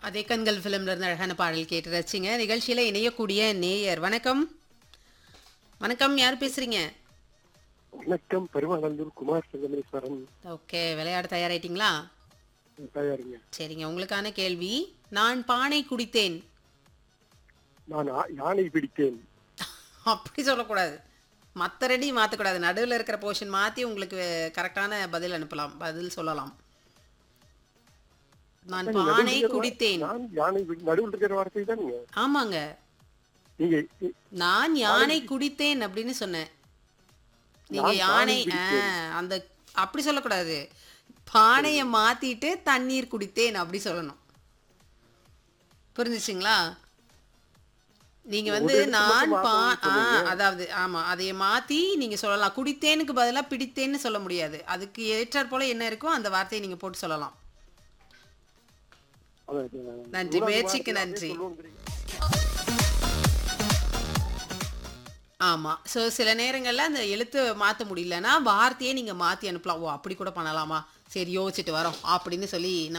அதே கண்கள் ஃபிலிம்ல இருந்து அழகான பாடல் கேட்டு ரசிச்சிங்க. நிகழ்ச்சியில இணையக்கூடிய நேயர் வணக்கம். வணக்கம், யார் பேசுறீங்க? வணக்கம். பெருமாநல்லூர் குமார் செங்கமேஸ்வரன். ஓகே, விளையாட தயாராயிட்டீங்களா? தயாரிங்க. சரிங்க, உங்களுக்கான கேள்வி. நான் பானை குடித்தேன். நான் யானை பிடித்தேன். அப்படி சொல்லக்கூடாது. மற்ற ரெண்டையும் மாற்றக்கூடாது. நடுவில் இருக்கிற போர்ஷன் மாற்றி உங்களுக்கு கரெக்டான பதில் அனுப்பலாம், பதில் சொல்லலாம். நான் நடுவுல பானை இருக்கிற குடித்தேன். நான் யானை நடுவில் இருக்கிற வார்த்தை தானுங்க. ஆமாங்க, நீங்க நான் யானை குடித்தேன் அப்படின்னு சொன்னேன். நீங்க நான் யானை பானை பிடித்தேன். அந்த அப்படி சொல்லக்கூடாது. பானையை மாத்திட்டு தண்ணீர் குடித்தேன் அப்படி சொல்லணும். புரிஞ்சுச்சுங்களா? நீங்க ஒரு வந்து இடத்துல நான் மட்டும் மாத்தணும்னு சொன்னீங்க. அதாவது ஆமா, அதைய மாத்தி நீங்க சொல்லலாம். குடித்தேனுக்கு பதிலா பிடித்தேன்னு சொல்ல முடியாது. அதுக்கு ஏற்றாற் போல என்ன இருக்கோ அந்த வார்த்தையை நீங்க போட்டு சொல்லலாம். நன்றி, மூணாவது முயற்சிக்கு வார்த்தை நன்றி. சொல்லுவோங்கிறீங்க. ஆமா. ஸோ சில நேரங்கள்ல அந்த எழுத்து மாத்த முடியலன்னா வார்த்தையே நீங்க மாத்தி அனுப்பலாம். ஓ! அப்படி கூட பண்ணலாமா? சரி யோசிச்சுட்டு வரோம் அப்படின்னு சொல்லி